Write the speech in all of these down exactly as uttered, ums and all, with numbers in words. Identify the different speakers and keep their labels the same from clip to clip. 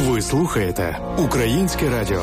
Speaker 1: Ви слухаєте Українське радіо.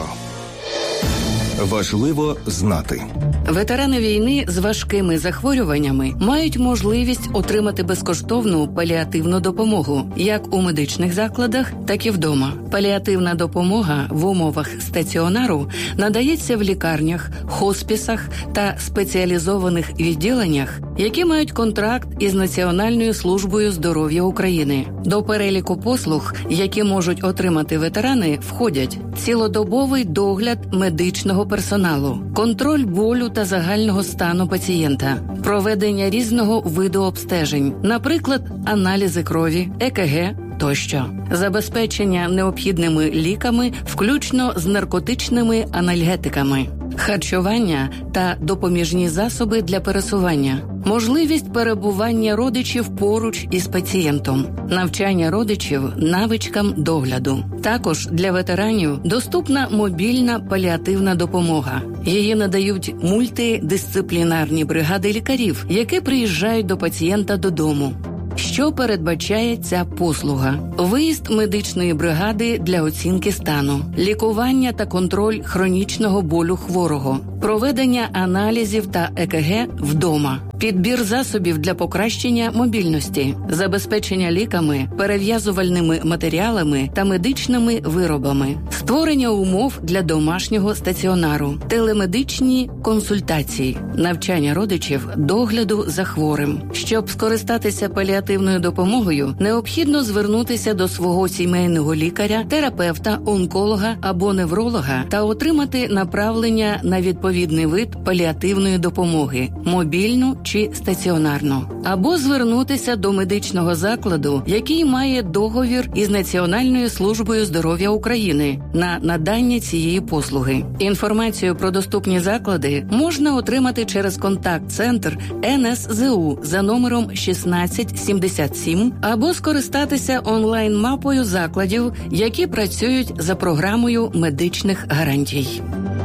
Speaker 1: Важливо знати.
Speaker 2: Ветерани війни з важкими захворюваннями мають можливість отримати безкоштовну паліативну допомогу як у медичних закладах, так і вдома. Паліативна допомога в умовах стаціонару надається в лікарнях, хоспісах та спеціалізованих відділеннях, які мають контракт із Національною службою здоров'я України. До переліку послуг, які можуть отримати ветерани, входять цілодобовий догляд медичного персоналу, контроль болю та загального стану пацієнта, проведення різного виду обстежень, наприклад, аналізи крові, е ке ге тощо, забезпечення необхідними ліками, включно з наркотичними анальгетиками, харчування та допоміжні засоби для пересування, можливість перебування родичів поруч із пацієнтом, навчання родичів навичкам догляду. Також для ветеранів доступна мобільна паліативна допомога. Її надають мультидисциплінарні бригади лікарів, які приїжджають до пацієнта додому. Що передбачає ця послуга? Виїзд медичної бригади для оцінки стану, лікування та контроль хронічного болю хворого, проведення аналізів та е ке ге вдома, підбір засобів для покращення мобільності, забезпечення ліками, перев'язувальними матеріалами та медичними виробами, створення умов для домашнього стаціонару, телемедичні консультації, навчання родичів догляду за хворим. Щоб скористатися паліативною допомогою, необхідно звернутися до свого сімейного лікаря, терапевта, онколога або невролога та отримати направлення на відповідний вид паліативної допомоги – мобільну чи стаціонарну. Або звернутися до медичного закладу, який має договір із Національною службою здоров'я України на надання цієї послуги. Інформацію про доступні заклади можна отримати через контакт-центр ен ес зе у за номером шістнадцять сімдесят сім або скористатися онлайн-мапою закладів, які працюють за програмою медичних гарантій.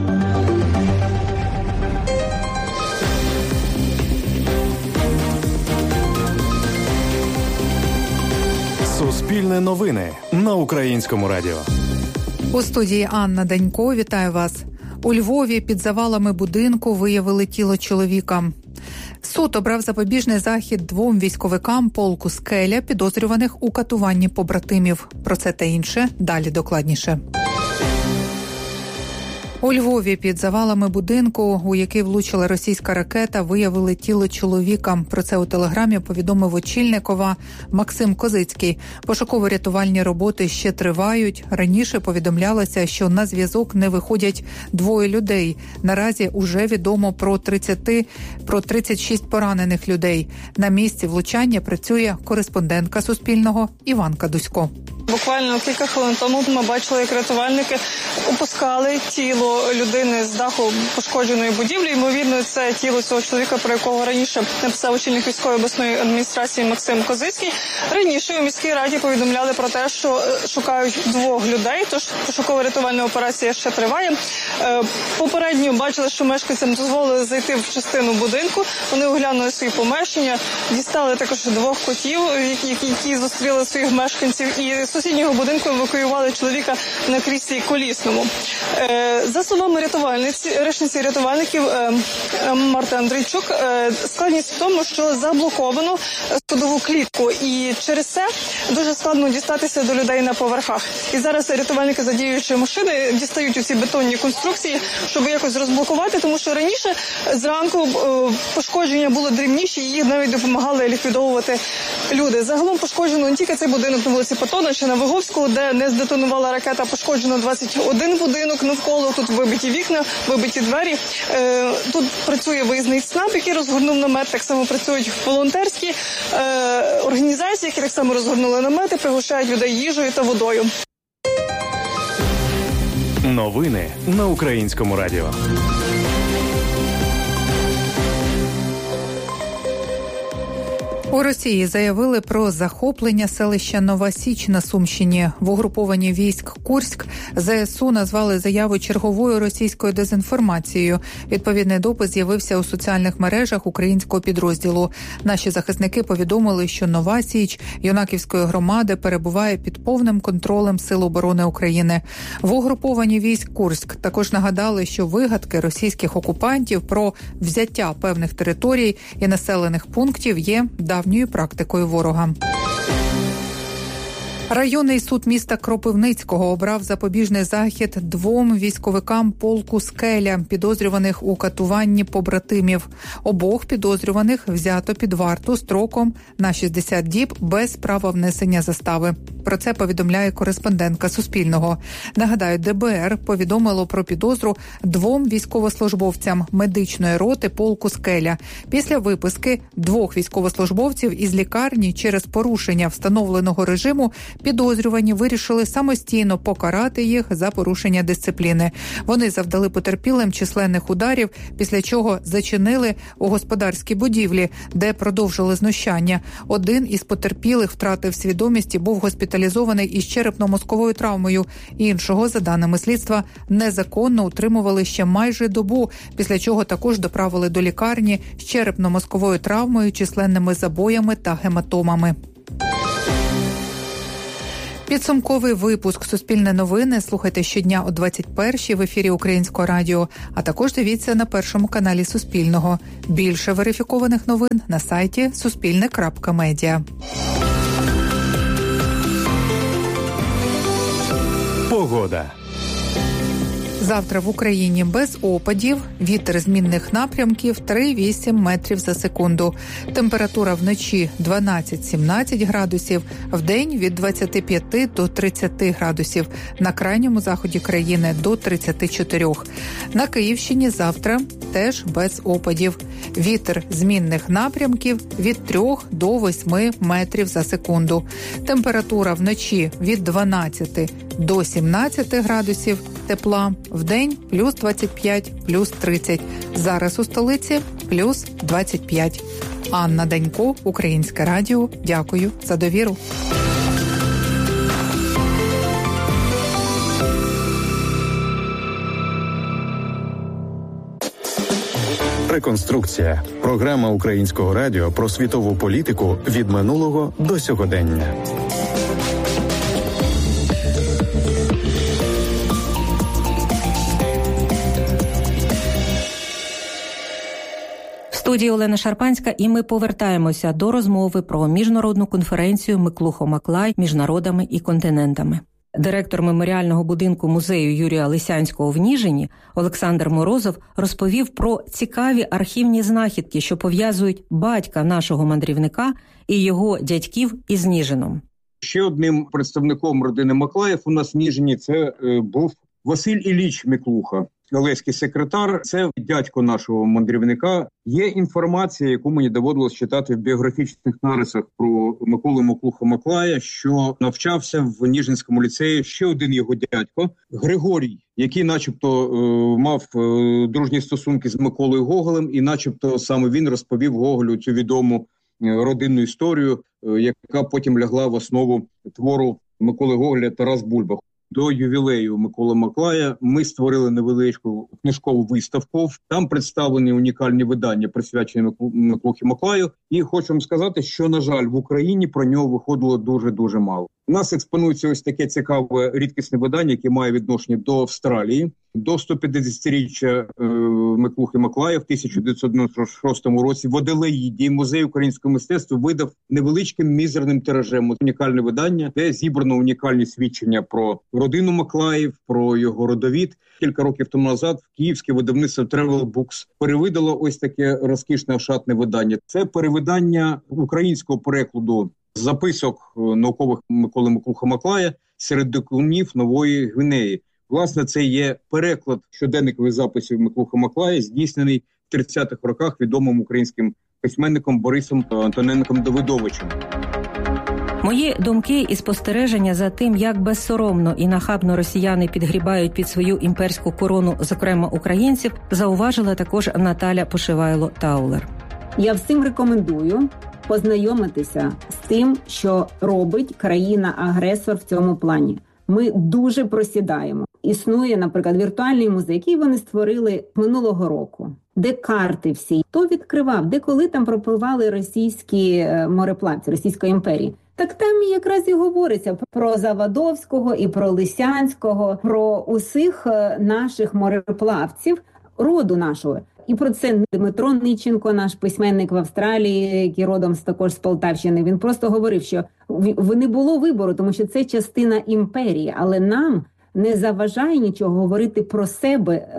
Speaker 1: Суспільне новини на Українському радіо.
Speaker 3: У студії Анна Данько. Вітаю вас. У Львові під завалами будинку виявили тіло чоловіка. Суд обрав запобіжний захід двом військовикам полку «Скеля», підозрюваних у катуванні побратимів. Про це та інше далі докладніше. У Львові під завалами будинку, у який влучила російська ракета, виявили тіло чоловіка. Про це у телеграмі повідомив очільникова Максим Козицький. Пошуково-рятувальні роботи ще тривають. Раніше повідомлялося, що на зв'язок не виходять двоє людей. Наразі уже відомо про тридцять, про тридцять шість поранених людей. На місці влучання працює кореспондентка Суспільного Іванка Дусько.
Speaker 4: Буквально кілька хвилин тому ми бачили, як рятувальники опускали тіло людини з даху пошкодженої будівлі. Ймовірно, це тіло цього чоловіка, про якого раніше написав очільник військової обласної адміністрації Максим Козицький. Раніше у міській раді повідомляли про те, що шукають двох людей, тож пошуково-рятувальна операція ще триває. Попередньо бачили, що мешканцям дозволили зайти в частину будинку. Вони оглянули свої помешкання, дістали також двох котів, які, які зустріли своїх мешканців, і з сусіднього будинку евакуювали чоловіка на кріслі колісному. За словами рятувальниці, речниці рятувальників Марти Андрійчук, складність в тому, що заблоковано сходову клітку, і через це дуже складно дістатися до людей на поверхах. І зараз рятувальники, задіюючи машини, дістають у ці бетонні конструкції, щоб якось розблокувати, тому що раніше зранку пошкодження було дрібніші, і їх навіть допомагали ліквідовувати люди. Загалом пошкоджено не тільки цей будинок на вулиці Патона чи на Виговську, де не здетонувала ракета, пошкоджено двадцять один будинок навколо, тут вибиті вікна, вибиті двері. Тут працює виїзний ЦНАП, який розгорнув намет, так само працюють волонтерські організації, які так само розгорнули намети, пригощають людей їжею та водою.
Speaker 1: Новини на Українському радіо.
Speaker 3: У Росії заявили про захоплення селища Нова Січ на Сумщині. В угрупованні військ Курськ ЗСУ назвали заяву черговою російською дезінформацією. Відповідний допис з'явився у соціальних мережах українського підрозділу. Наші захисники повідомили, що Нова Січ Юнаківської громади перебуває під повним контролем Сил оборони України. В угрупованні військ Курськ також нагадали, що вигадки російських окупантів про взяття певних територій і населених пунктів є давньою практикою ворога. Районний суд міста Кропивницького обрав запобіжний захід двом військовикам полку «Скеля», підозрюваних у катуванні побратимів. Обох підозрюваних взято під варту строком на шістдесят діб без права внесення застави. Про це повідомляє кореспондентка Суспільного. Нагадаю, ДБР повідомило про підозру двом військовослужбовцям медичної роти полку «Скеля». Після виписки двох військовослужбовців із лікарні через порушення встановленого режиму підозрювані вирішили самостійно покарати їх за порушення дисципліни. Вони завдали потерпілим численних ударів, після чого зачинили у господарській будівлі, де продовжили знущання. Один із потерпілих втратив свідомість і був госпіталізований із черепно-мозковою травмою. Іншого, за даними слідства, незаконно утримували ще майже добу, після чого також доправили до лікарні з черепно-мозковою травмою, численними забоями та гематомами. Підсумковий випуск «Суспільне новини» слухайте щодня о двадцять першій в ефірі Українського радіо, а також дивіться на першому каналі Суспільного. Більше верифікованих новин на сайті суспільне крапка медіа.
Speaker 1: Погода.
Speaker 3: Завтра в Україні без опадів, вітер змінних напрямків три-вісім метрів за секунду. Температура вночі дванадцять-сімнадцять градусів, вдень від двадцяти п'яти до тридцяти градусів, на крайньому заході країни до тридцяти чотирьох. На Київщині завтра теж без опадів. Вітер змінних напрямків від трьох до восьми метрів за секунду. Температура вночі від дванадцяти до сімнадцяти градусів тепла, вдень плюс двадцять п'ять, плюс тридцять. Зараз у столиці плюс двадцять п'ять. Анна Данько, Українське радіо. Дякую за довіру.
Speaker 1: Реконструкція. Програма Українського радіо про світову політику від минулого до сьогодення.
Speaker 5: В студії Олена Шарпанська, і ми повертаємося до розмови про міжнародну конференцію «Миклухо-Маклай. Між народами і континентами». Директор меморіального будинку музею Юрія Лисянського в Ніжині Олександр Морозов розповів про цікаві архівні знахідки, що пов'язують батька нашого мандрівника і його дядьків із Ніжином.
Speaker 6: Ще одним представником родини Маклаїв у нас в Ніжині це е, був Василь Ілліч Миклуха, Олеський секретар. Це дядько нашого мандрівника. Є інформація, яку мені доводилось читати в біографічних нарисах про Миколу Миклуху-Маклая, що навчався в Ніжинському ліцеї ще один його дядько Григорій, який начебто е, мав е, дружні стосунки з Миколою Гоголем, і начебто саме він розповів Гоголю цю відому е, родинну історію, е, яка потім лягла в основу твору Миколи Гоголя «Тарас Бульба». До ювілею Миколи Маклая ми створили невеличку книжкову виставку. Там представлені унікальні видання, присвячені Миклухі Маклаю. І хочу вам сказати, що, на жаль, в Україні про нього виходило дуже-дуже мало. У нас експонується ось таке цікаве рідкісне видання, яке має відношення до Австралії. До сто п'ятдесятиріччя е, Миклухи Маклая в тисяча дев'ятсот дев'яносто шостому році в Аделаїді музей українського мистецтва видав невеличким мізерним тиражем унікальне видання, де зібрано унікальні свідчення про родину Маклаїв, про його родовід. Кілька років тому назад в київське видавництво Travel Books перевидало ось таке розкішне ошатне видання. Це перевидання українського перекладу записок наукових Миколи Миклухи-Маклая серед дикунів Нової Гвінеї. Власне, це є переклад щоденникових записів Миклухи-Маклая, здійснений в тридцятих роках відомим українським письменником Борисом Антоненком Давидовичем.
Speaker 5: Мої думки і спостереження за тим, як безсоромно і нахабно росіяни підгрібають під свою імперську корону, зокрема українців, зауважила також Наталя Пошивайло-Таулер.
Speaker 7: Я всім рекомендую познайомитися з тим, що робить країна-агресор в цьому плані. Ми дуже просідаємо. Існує, наприклад, віртуальний музей, який вони створили минулого року, де карти всі. Хто відкривав, де коли там пропливали російські мореплавці, Російської імперії. Так там якраз і говориться про Завадовського і про Лисянського, про усіх наших мореплавців, роду нашого. І про це Дмитро Ниченко, наш письменник в Австралії, який родом також з Полтавщини, він просто говорив, що не було вибору, тому що це частина імперії, але нам не заважає нічого говорити про себе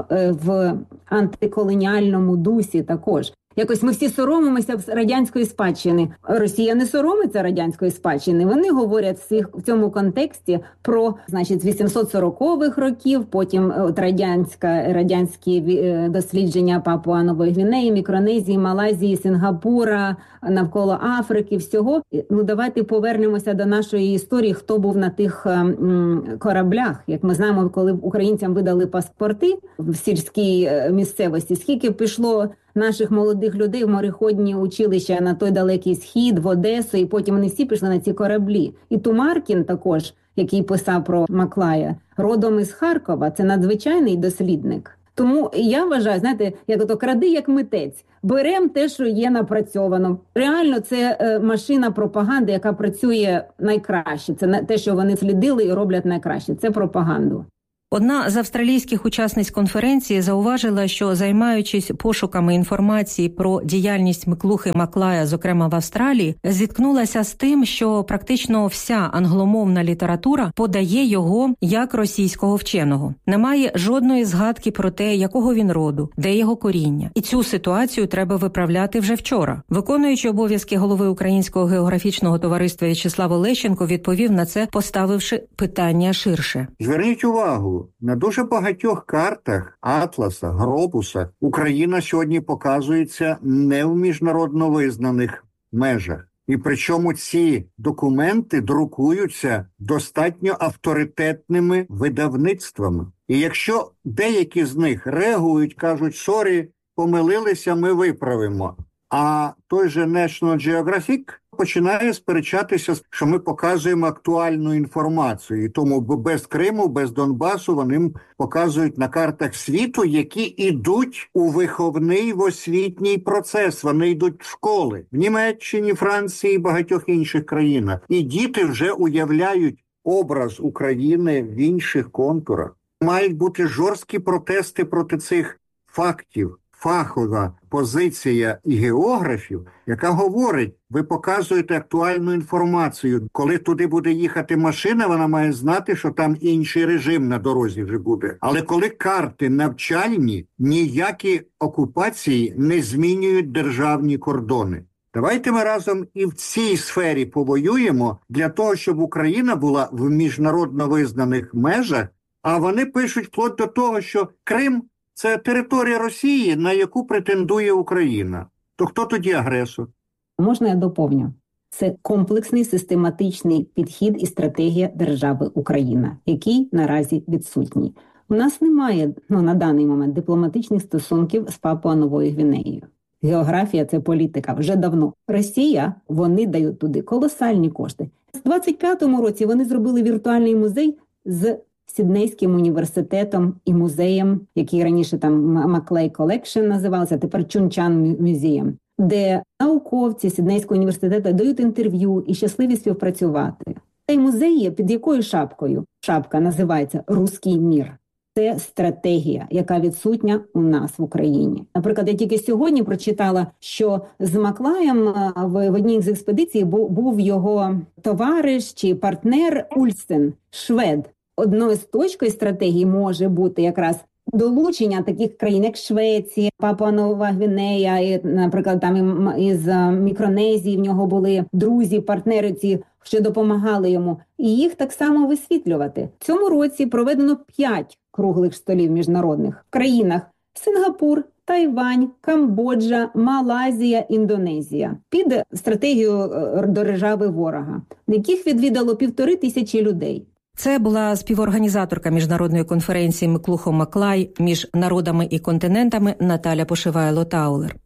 Speaker 7: в антиколоніальному дусі також. Якось ми всі соромимося радянської спадщини. Росія не соромиться радянської спадщини. Вони говорять в цьому контексті про, значить, з вісімсот сорокових років, потім от радянська, радянські дослідження Папуа-Нової Гвінеї, Мікронезії, Малайзії, Сінгапура, навколо Африки, всього. Ну, давайте повернемося до нашої історії, хто був на тих м, кораблях. Як ми знаємо, коли українцям видали паспорти в сільській місцевості, скільки пішло наших молодих людей в мореходні училища на той далекий схід, в Одесу, і потім вони всі пішли на ці кораблі. І Тумаркін також, який писав про Маклая, родом із Харкова, це надзвичайний дослідник. Тому я вважаю, знаєте, як ото кради як митець. Беремо те, що є напрацьовано. Реально це е, машина пропаганди, яка працює найкраще. Це те, що вони слідили і роблять найкраще. Це пропаганду.
Speaker 5: Одна з австралійських учасниць конференції зауважила, що, займаючись пошуками інформації про діяльність Миклухи Маклая, зокрема в Австралії, зіткнулася з тим, що практично вся англомовна література подає його як російського вченого. Немає жодної згадки про те, якого він роду, де його коріння. І цю ситуацію треба виправляти вже вчора. Виконуючи обов'язки голови Українського географічного товариства В'ячеслав Олещенко відповів на це, поставивши питання ширше.
Speaker 8: Зверніть увагу, на дуже багатьох картах, атласах, глобусах Україна сьогодні показується не в міжнародно визнаних межах. І причому ці документи друкуються достатньо авторитетними видавництвами. І якщо деякі з них реагують, кажуть, сорі, помилилися, ми виправимо. А той же National Geographic починає сперечатися, що ми показуємо актуальну інформацію. І тому без Криму, без Донбасу вони показують на картах світу, які йдуть у виховний, в освітній процес. Вони йдуть в школи. В Німеччині, Франції і багатьох інших країнах. І діти вже уявляють образ України в інших контурах. Мають бути жорсткі протести проти цих фактів. Фахова позиція і географів, яка говорить, ви показуєте актуальну інформацію. Коли туди буде їхати машина, вона має знати, що там інший режим на дорозі вже буде. Але коли карти навчальні, ніякі окупації не змінюють державні кордони. Давайте ми разом і в цій сфері повоюємо для того, щоб Україна була в міжнародно визнаних межах, а вони пишуть вплоть до того, що Крим – це територія Росії, на яку претендує Україна. То хто тоді агресор?
Speaker 7: Можна я доповню? Це комплексний систематичний підхід і стратегія держави Україна, який наразі відсутній. У нас немає, ну, на даний момент дипломатичних стосунків з Папуа-Новою Гвінеєю. Географія – це політика вже давно. Росія, вони дають туди колосальні кошти. У двадцять п'ятому році вони зробили віртуальний музей з Сіднейським університетом і музеєм, який раніше там Маклей Колекшн називався, тепер Чунчан Мюзеєм, де науковці Сіднейського університету дають інтерв'ю і щасливі співпрацювати. Цей музей є під якою шапкою? Шапка називається «Руський мір». Це стратегія, яка відсутня у нас в Україні. Наприклад, я тільки сьогодні прочитала, що з Маклаєм в, в одній з експедицій був, був його товариш чи партнер Ульсен, швед. Одною з точкою стратегії може бути якраз долучення таких країн, як Швеція, Папуа-Нова Гвінея, і, наприклад, там із Мікронезії в нього були друзі, партнери ці, що допомагали йому, і їх так само висвітлювати. В цьому році проведено п'ять круглих столів міжнародних в країнах: Сингапур, Тайвань, Камбоджа, Малайзія, Індонезія під стратегію держави ворога, яких відвідало півтори тисячі людей.
Speaker 5: Це була співорганізаторка міжнародної конференції Миклухо Маклай між народами і континентами Наталя Пошивайло-Таулер.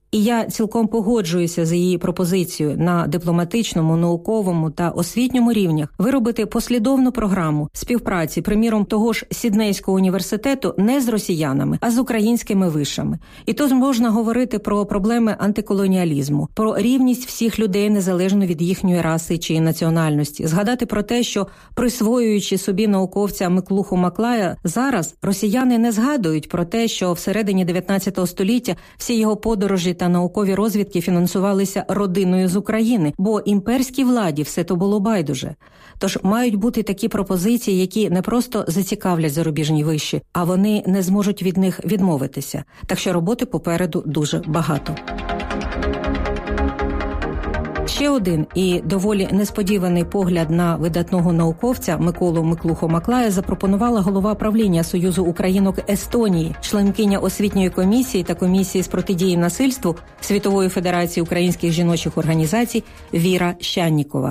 Speaker 5: І я цілком погоджуюся з її пропозицією на дипломатичному, науковому та освітньому рівнях виробити послідовну програму співпраці, приміром, того ж Сіднейського університету не з росіянами, а з українськими вишами. І тут можна говорити про проблеми антиколоніалізму, про рівність всіх людей незалежно від їхньої раси чи національності. Згадати про те, що присвоюючи собі науковця Миклуху Маклая, зараз росіяни не згадують про те, що всередині дев'ятнадцятого століття всі його подорожі та наукові розвідки фінансувалися родиною з України, бо імперській владі все то було байдуже. Тож мають бути такі пропозиції, які не просто зацікавлять зарубіжні виші, а вони не зможуть від них відмовитися. Так що роботи попереду дуже багато. Ще один і доволі несподіваний погляд на видатного науковця Миколу Миклуху Маклая запропонувала голова правління Союзу українок Естонії, членкиня освітньої комісії та комісії з протидії насильству Світової федерації українських жіночих організацій Віра Щаннікова.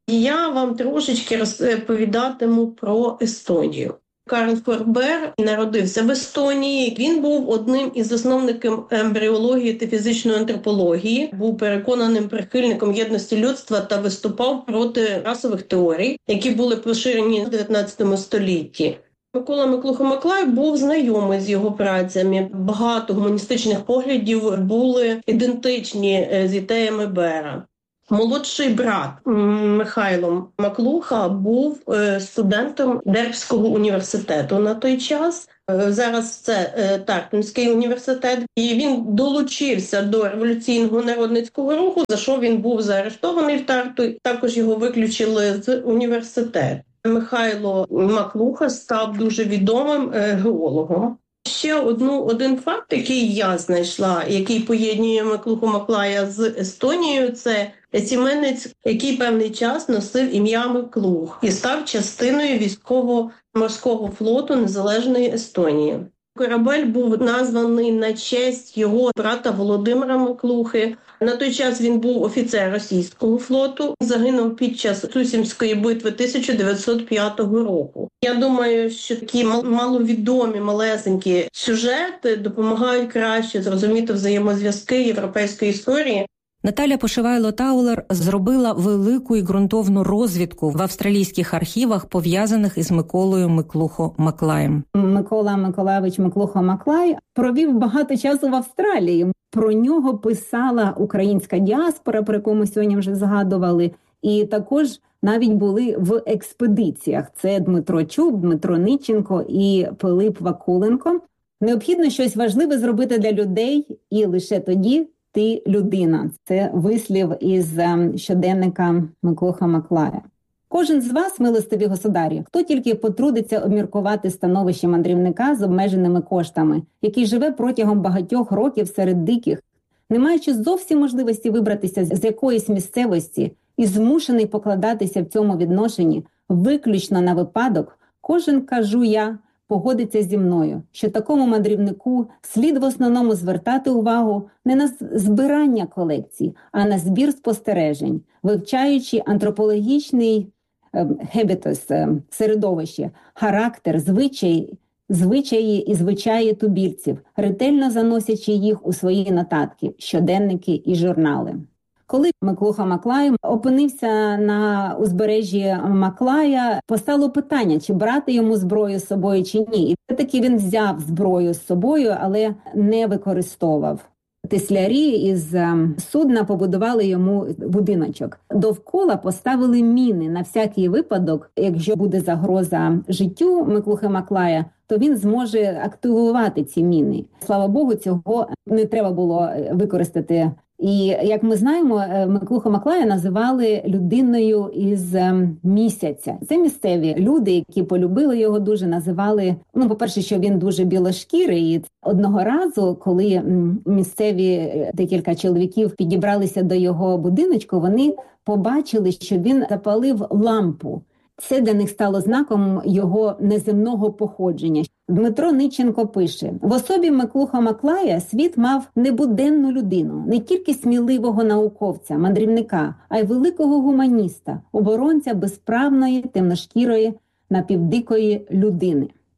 Speaker 9: Я вам трошечки розповідатиму про Естонію. Карл Форбер народився в Естонії. Він був одним із засновників ембріології та фізичної антропології, був переконаним прихильником єдності людства та виступав проти расових теорій, які були поширені в дев'ятнадцятому столітті. Микола Миклуха Маклай був знайомий з його працями. Багато гуманістичних поглядів були ідентичні з ідеями Бера. Молодший брат Михайло Маклуха був студентом Дербського університету на той час. Зараз це Тартинський університет. І він долучився до революційного народницького руху, за що він був заарештований в Тарту. Також його виключили з університету. Михайло Маклуха став дуже відомим геологом. Ще одну, один факт, який я знайшла, який поєднує Миклуху Маклая з Естонією, це сіменець, який певний час носив ім'я Миклух і став частиною військово-морського флоту Незалежної Естонії. Корабель був названий на честь його брата Володимира Миклухи. На той час він був офіцер російського флоту, загинув під час Сусімської битви тисяча дев'ятсот п'ятого року. Я думаю, що такі маловідомі, малесенькі сюжети допомагають краще зрозуміти взаємозв'язки європейської історії.
Speaker 5: Наталя Пошивайло-Таулер зробила велику і ґрунтовну розвідку в австралійських архівах, пов'язаних із Миколою Миклухо Маклаєм.
Speaker 7: Микола Миколайович Миклухо Маклай провів багато часу в Австралії. Про нього писала українська діаспора, про яку ми сьогодні вже згадували, і також навіть були в експедиціях. Це Дмитро Чуб, Дмитро Ниченко і Пилип Вакуленко. Необхідно щось важливе зробити для людей, і лише тоді ти людина. Це вислів із щоденника Миклуха Маклая. Кожен з вас, милостиві государі, хто тільки потрудиться обміркувати становище мандрівника з обмеженими коштами, який живе протягом багатьох років серед диких, не маючи зовсім можливості вибратися з якоїсь місцевості і змушений покладатися в цьому відношенні виключно на випадок, кожен, кажу я, погодиться зі мною, що такому мандрівнику слід в основному звертати увагу не на збирання колекцій, а на збір спостережень, вивчаючи антропологічний хебітос, середовище, характер, звичаї, звичаї і звичаї тубільців, ретельно заносячи їх у свої нотатки, щоденники і журнали. Коли Миклуха Маклай опинився на узбережжі Маклая, постало питання, чи брати йому зброю з собою, чи ні. І все-таки він взяв зброю з собою, але не використовував. Теслярі із судна побудували йому будиночок. Довкола поставили міни на всякий випадок. Якщо буде загроза життю Миклухи Маклая, то він зможе активувати ці міни. Слава Богу, цього не треба було використати. І, як ми знаємо, Миклуху Маклая називали людиною із місяця. Це місцеві люди, які полюбили його дуже, називали, ну, по-перше, що він дуже білошкірий. І одного разу, коли місцеві декілька чоловіків підібралися до його будиночку, вони побачили, що він запалив лампу. Це для них стало знаком його неземного походження. Дмитро Ниченко пише: в особі Миклуха Маклая світ мав небуденну людину, не тільки сміливого науковця, мандрівника, а й великого гуманіста, оборонця безправної, темношкірої, напівдикої людини.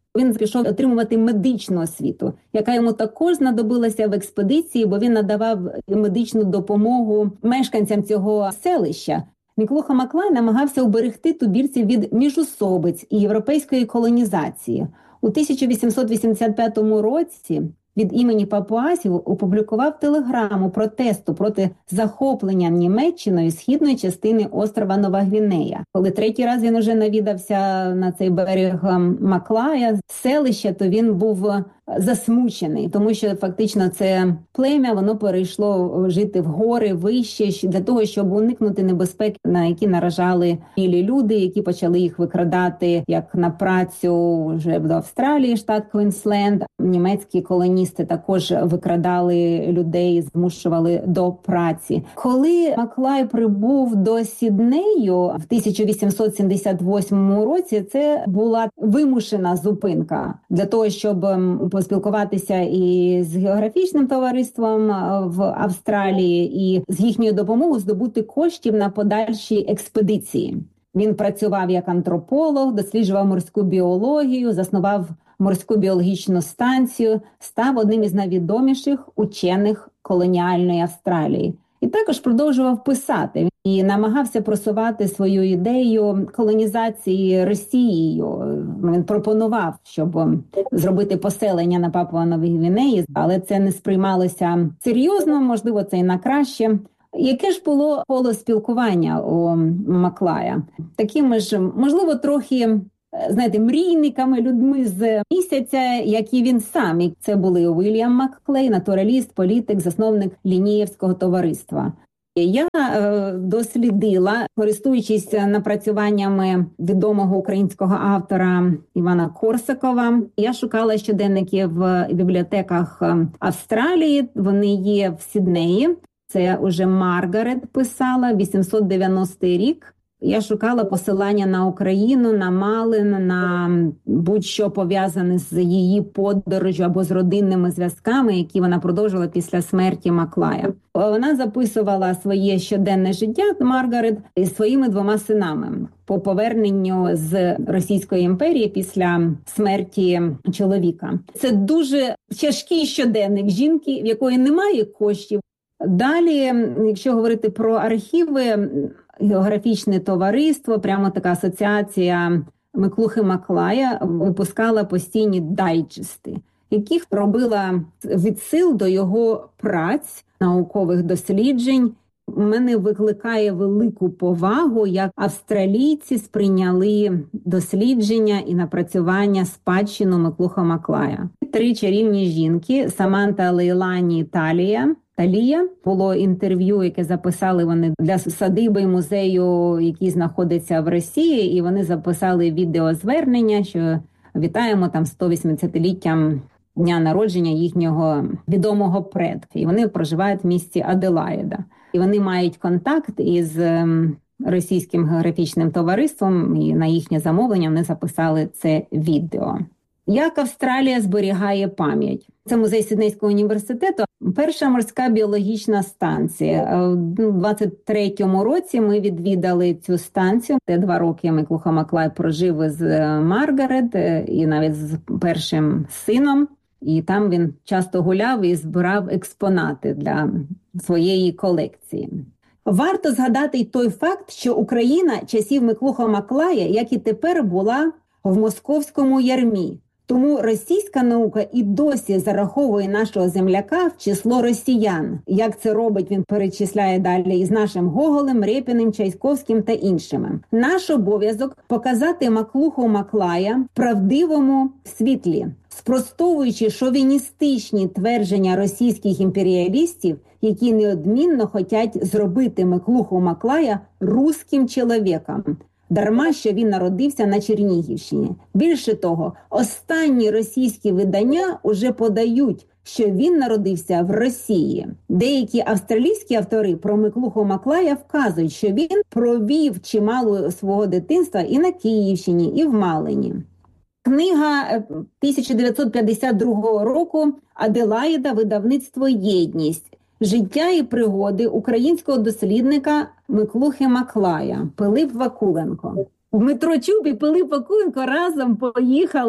Speaker 7: Він пішов отримувати медичну освіту, яка йому також знадобилася в експедиції, бо він надавав медичну допомогу мешканцям цього селища. Миклуха Маклай намагався уберегти тубільців від міжусобиць і європейської колонізації. У тисяча вісімсот вісімдесят п'ятому році від імені папуасів опублікував телеграму протесту проти захоплення Німеччиною східної частини острова Нова Гвінея. Коли третій раз він уже навідався на цей берег Маклая, селища, то він був засмучений, тому що фактично це плем'я, воно перейшло жити в гори, вище, для того, щоб уникнути небезпек, на які наражали білі люди, які почали їх викрадати як на працю вже до Австралії, штат Квінсленд. Німецькі колоністи також викрадали людей, змушували до праці. Коли Маклай прибув до Сіднею в тисяча вісімсот сімдесят восьмому році, це була вимушена зупинка для того, щоб поспілкуватися і з географічним товариством в Австралії, і з їхньою допомогою здобути коштів на подальші експедиції. Він працював як антрополог, досліджував морську біологію, заснував морську біологічну станцію, став одним із найвідоміших учених колоніальної Австралії. І також продовжував писати і намагався просувати свою ідею колонізації Росією. Він пропонував, щоб зробити поселення на Папуа-Новій Гвінеї, але це не сприймалося серйозно, можливо, це і на краще. Яке ж було коло спілкування у Маклая? Такими ж, можливо, трохи, знаєте, мрійниками, людьми з місяця, як і він сам. І це були Уільям Маклей, натураліст, політик, засновник Лінієвського товариства. Я е, дослідила, користуючись напрацюваннями відомого українського автора Івана Корсакова, я шукала щоденники в бібліотеках Австралії, вони є в Сіднеї. Це уже Маргарет писала, вісімсот дев'яностий рік. Я шукала посилання на Україну, на Малин, на будь-що пов'язане з її подорожю або з родинними зв'язками, які вона продовжила після смерті Маклая. Вона записувала своє щоденне життя, Маргарет, із своїми двома синами по поверненню з Російської імперії після смерті чоловіка. Це дуже тяжкий щоденник жінки, в якої немає коштів. Далі, якщо говорити про архіви, географічне товариство, прямо така асоціація Миклухи Маклая випускала постійні дайджести, яких робила відсил до його праць, наукових досліджень. У мене викликає велику повагу, як австралійці сприйняли дослідження і напрацювання спадщину Миклуха Маклая. Три чарівні жінки – Саманта, Лейлані, Талія. Талія. Було інтерв'ю, яке записали вони для садиби музею, який знаходиться в Росії, і вони записали відеозвернення, що вітаємо там сто вісімдесятиліттям дня народження їхнього відомого предка. І вони проживають в місті Аделаїда. І вони мають контакт із Російським географічним товариством, і на їхнє замовлення вони записали це відео. Як Австралія зберігає пам'ять? Це музей Сіднейського університету. Перша морська біологічна станція. У двадцять третьому році ми відвідали цю станцію. Те два роки Миклуха Маклай прожив із Маргарет і навіть з першим сином. І там він часто гуляв і збирав експонати для своєї колекції. Варто згадати й той факт, що Україна часів Миклуха Маклая, як і тепер, була в московському ярмі. Тому російська наука і досі зараховує нашого земляка в число росіян. Як це робить, він перечисляє далі із нашим Гоголем, Рєпіним, Чайковським та іншими. Наш обов'язок – показати Миклуху Маклая в правдивому світлі, спростовуючи шовіністичні твердження російських імперіалістів, які неодмінно хочуть зробити Миклуху Маклая руським чоловіком. Дарма, що він народився на Чернігівщині. Більше того, останні російські видання уже подають, що він народився в Росії. Деякі австралійські автори про Миклуху Маклая вказують, що він провів чимало свого дитинства і на Київщині, і в Малині. Книга тисяча дев'ятсот п'ятдесят другого року «Аделаїда. Видавництво «Єдність». Життя і пригоди українського дослідника Миклухи Маклая, Пилип Вакуленко. Дмитро Чуб і Пилип Вакуленко разом поїхали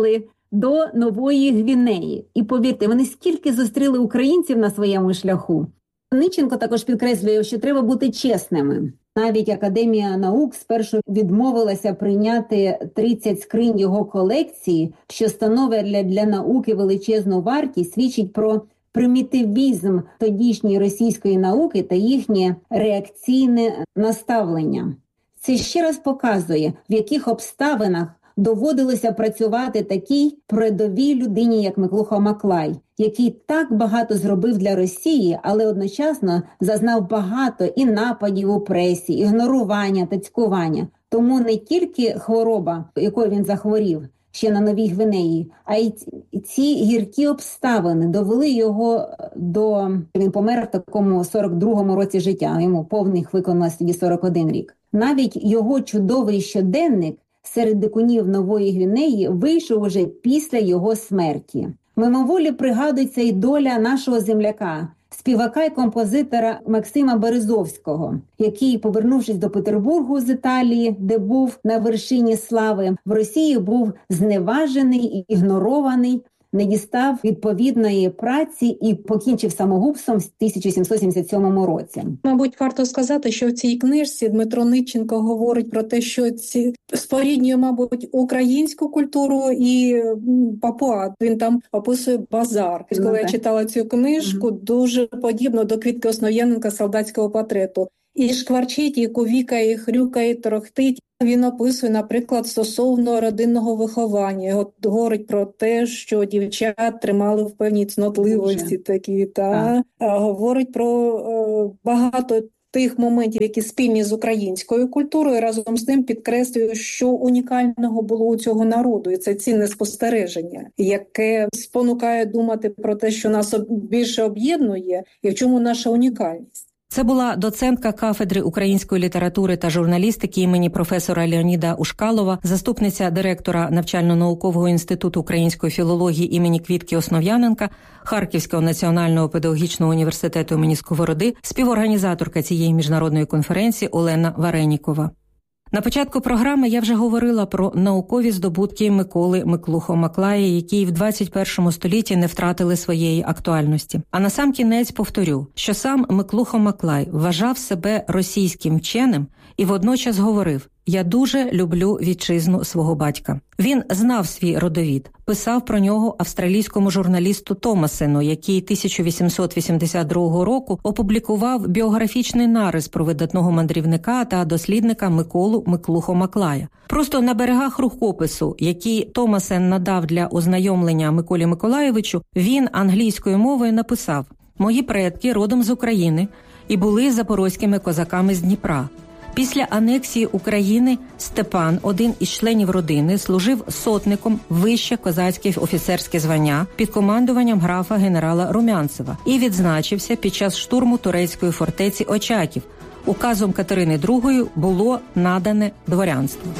Speaker 7: до Нової Гвінеї. І повірте, вони скільки зустріли українців на своєму шляху. Ниченко також підкреслює, що треба бути чесними. Навіть Академія наук спершу відмовилася прийняти тридцять скринь його колекції, що становить для, для науки величезну вартість, свідчить про примітивізм тодішньої російської науки та їхнє реакційне наставлення. Це ще раз показує, в яких обставинах доводилося працювати такій передовій людині, як Миклухо Маклай, який так багато зробив для Росії, але одночасно зазнав багато і нападів у пресі, ігнорування та цькування. Тому не тільки хвороба, якою він захворів ще на Новій Гвінеї, а й ці гіркі обставини довели його до... Він помер в такому сорок другому році життя, йому повних виконалось тоді сорок один рік. Навіть його чудовий щоденник серед дикунів Нової Гвінеї вийшов уже після його смерті. Мимоволі пригадується і доля нашого земляка, співака і композитора Максима Березовського, який, повернувшись до Петербургу з Італії, де був на вершині слави, в Росії був зневажений і ігнорований, не дістав відповідної праці і покінчив самогубством в тисяча сімсот сімдесят сьомому році.
Speaker 10: Мабуть, варто сказати, що в цій книжці Дмитро Ниченко говорить про те, що ці споріднює, мабуть, українську культуру і папуа. Він там описує базар. Ну, коли так. я читала цю книжку, угу. дуже подібно до Квітки Основ'яненка «Солдатського портрету». І шкварчить, і кувікає, і хрюкає, і торохтить. Він описує, наприклад, стосовно родинного виховання. От говорить про те, що дівчат тримали в певній цнотливості такі, та а. говорить про е, багато тих моментів, які спільні з українською культурою, разом з тим підкреслює, що унікального було у цього народу. І це цінне спостереження, яке спонукає думати про те, що нас більше об'єднує і в чому наша унікальність.
Speaker 5: Це була доцентка кафедри української літератури та журналістики імені професора Леоніда Ушкалова, заступниця директора навчально-наукового інституту української філології імені Квітки Основ'яненка, Харківського національного педагогічного університету імені Сковороди, співорганізаторка цієї міжнародної конференції Олена Варенікова. На початку програми я вже говорила про наукові здобутки Миколи Миклухо Маклая, які в двадцять першому столітті не втратили своєї актуальності. А насамкінець повторю, що сам Миклухо Маклай вважав себе російським вченим і водночас говорив: «Я дуже люблю вітчизну свого батька». Він знав свій родовід, писав про нього австралійському журналісту Томасену, який тисяча вісімсот вісімдесят другого року опублікував біографічний нарис про видатного мандрівника та дослідника Миколу Миклухо Маклая. Просто на берегах рукопису, який Томасен надав для ознайомлення Миколі Миколайовичу, він англійською мовою написав: «Мої предки родом з України і були запорозькими козаками з Дніпра. Після анексії України Степан, один із членів родини, служив сотником вище козацьке офіцерське звання під командуванням графа генерала Румянцева і відзначився під час штурму турецької фортеці Очаків. Указом Катерини другої було надане дворянство».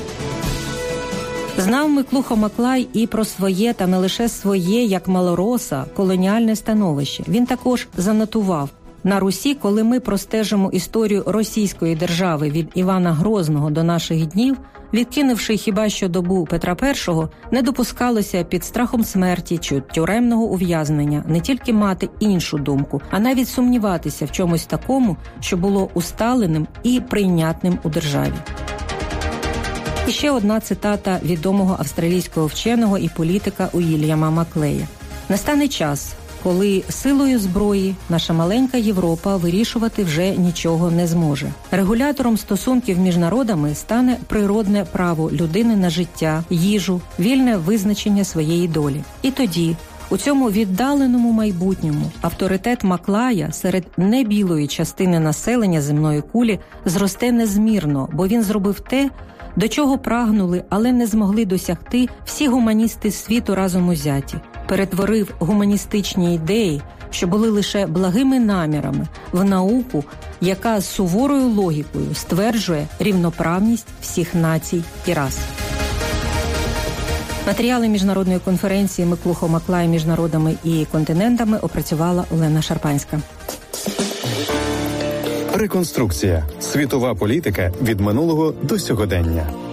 Speaker 5: Знав Миклухо Маклай і про своє, та не лише своє, як малороса, колоніальне становище. Він також занотував: «На Русі, коли ми простежимо історію російської держави від Івана Грозного до наших днів, відкинувши хіба що добу Петра І, не допускалося під страхом смерті чи тюремного ув'язнення не тільки мати іншу думку, а навіть сумніватися в чомусь такому, що було усталеним і прийнятним у державі». І ще одна цитата відомого австралійського вченого і політика Уільяма Маклея. «Настане час, коли силою зброї наша маленька Європа вирішувати вже нічого не зможе. Регулятором стосунків між народами стане природне право людини на життя, їжу, вільне визначення своєї долі. І тоді, у цьому віддаленому майбутньому, авторитет Маклая серед небілої частини населення земної кулі зросте незмірно, бо він зробив те, до чого прагнули, але не змогли досягти всі гуманісти світу разом узяті. Перетворив гуманістичні ідеї, що були лише благими намірами, в науку, яка з суворою логікою стверджує рівноправність всіх націй і рас». Матеріали міжнародної конференції Миклухо Маклай між народами і континентами опрацювала Олена Шарпанська.
Speaker 1: Реконструкція. Світова політика від минулого до сьогодення.